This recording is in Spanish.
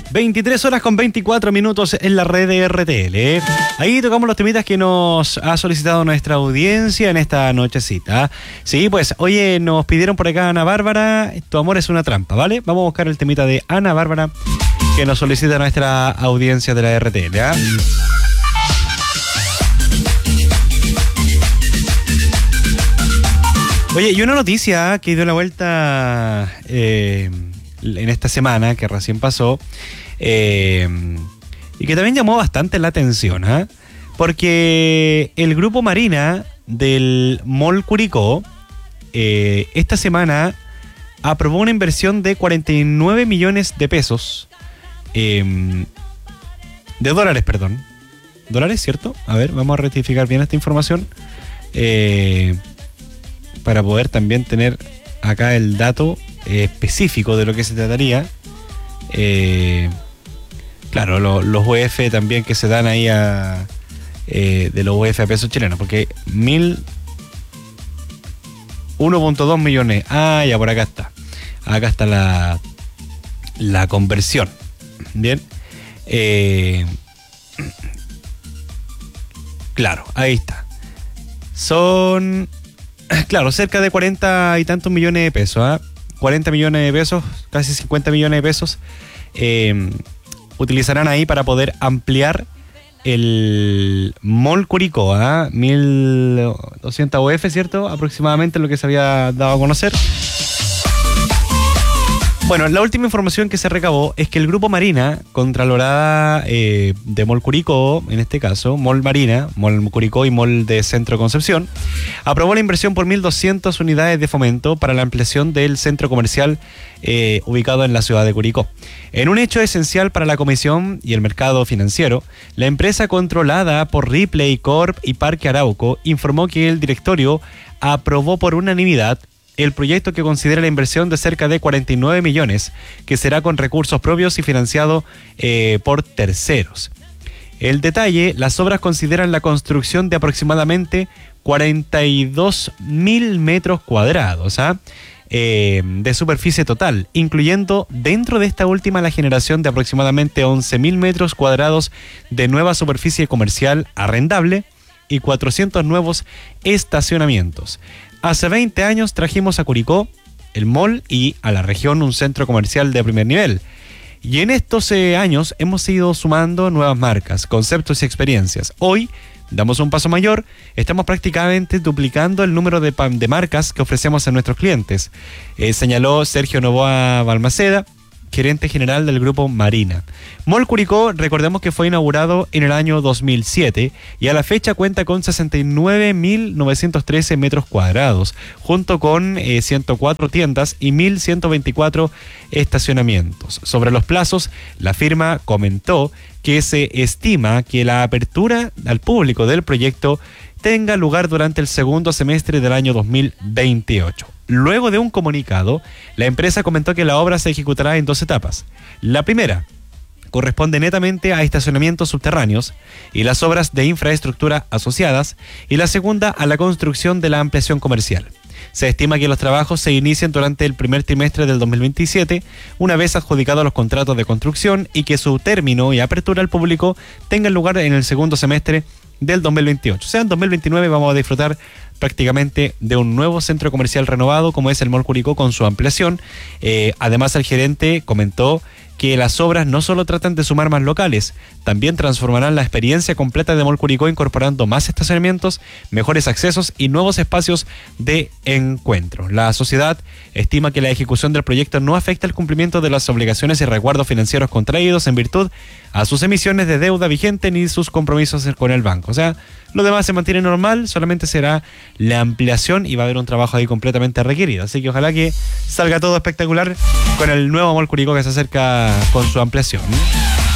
23 horas con 24 minutos en la red de RTL. Ahí tocamos los temitas que nos ha solicitado nuestra audiencia en esta nochecita. Sí, pues, oye, nos pidieron por acá Ana Bárbara, tu amor es una trampa, ¿vale? Vamos a buscar el temita de Ana Bárbara que nos solicita nuestra audiencia de la RTL, ¿eh? Oye, y una noticia que dio la vuelta en esta semana que recién pasó y que también llamó bastante la atención, porque el grupo Marina del Mall Curicó esta semana aprobó una inversión de 49 millones de pesos, de dólares, perdón. ¿Dólares, cierto? A ver, vamos a rectificar bien esta información para poder también tener acá el dato específico de lo que se trataría. Claro, los UF también que se dan ahí de los UF a pesos chilenos, porque 1.2 millones. Ah, ya por acá está. Acá está la conversión. Bien. Claro, ahí está. Son, claro, cerca de 40 y tantos millones de pesos, 40 millones de pesos, casi 50 millones de pesos, utilizarán ahí para poder ampliar el Mall Curicó, 1.200 UF, ¿cierto? Aproximadamente lo que se había dado a conocer. Bueno, la última información que se recabó es que el Grupo Marina, Contralorada de Mall Curicó, en este caso, Mall Marina, Mall Curicó y Mall de Centro Concepción, aprobó la inversión por 1.200 unidades de fomento para la ampliación del centro comercial ubicado en la ciudad de Curicó. En un hecho esencial para la Comisión y el mercado financiero, la empresa controlada por Ripley Corp y Parque Arauco informó que el directorio aprobó por unanimidad el proyecto que considera la inversión de cerca de 49 millones, que será con recursos propios y financiado por terceros. El detalle, las obras consideran la construcción de aproximadamente 42.000 metros cuadrados de superficie total, incluyendo dentro de esta última la generación de aproximadamente 11.000 metros cuadrados de nueva superficie comercial arrendable y 400 nuevos estacionamientos. Hace 20 años trajimos a Curicó el mall y a la región un centro comercial de primer nivel. Y en estos años hemos ido sumando nuevas marcas, conceptos y experiencias. Hoy damos un paso mayor, estamos prácticamente duplicando el número de marcas que ofrecemos a nuestros clientes, señaló Sergio Novoa Balmaceda, gerente general del Grupo Marina. Mall Curicó, recordemos que fue inaugurado en el año 2007 y a la fecha cuenta con 69.913 metros cuadrados, junto con 104 tiendas y 1.124 estacionamientos. Sobre los plazos, la firma comentó que se estima que la apertura al público del proyecto tenga lugar durante el segundo semestre del año 2028. Luego de un comunicado, la empresa comentó que la obra se ejecutará en 2 etapas. La primera corresponde netamente a estacionamientos subterráneos y las obras de infraestructura asociadas, y la segunda a la construcción de la ampliación comercial. Se estima que los trabajos se inicien durante el primer trimestre del 2027, una vez adjudicados los contratos de construcción, y que su término y apertura al público tengan lugar en el segundo semestre del 2028. O sea, en 2029 vamos a disfrutar prácticamente de un nuevo centro comercial renovado como es el Mall Curicó con su ampliación. Además, el gerente comentó que las obras no solo tratan de sumar más locales, también transformarán la experiencia completa de Mall Curicó incorporando más estacionamientos, mejores accesos y nuevos espacios de encuentro. La sociedad estima que la ejecución del proyecto no afecta el cumplimiento de las obligaciones y resguardos financieros contraídos en virtud a sus emisiones de deuda vigente ni sus compromisos con el banco. O sea, lo demás se mantiene normal, solamente será la ampliación y va a haber un trabajo ahí completamente requerido. Así que ojalá que salga todo espectacular con el nuevo Mall Curicó que se acerca con su ampliación.